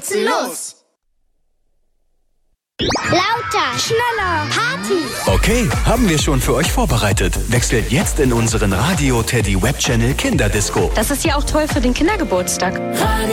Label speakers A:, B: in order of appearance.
A: denn los?
B: Lauter, schneller, Party.
C: Okay, haben wir schon für euch vorbereitet. Wechselt jetzt in unseren Radio Teddy Web Channel Kinderdisco.
D: Das ist ja auch toll für den Kindergeburtstag.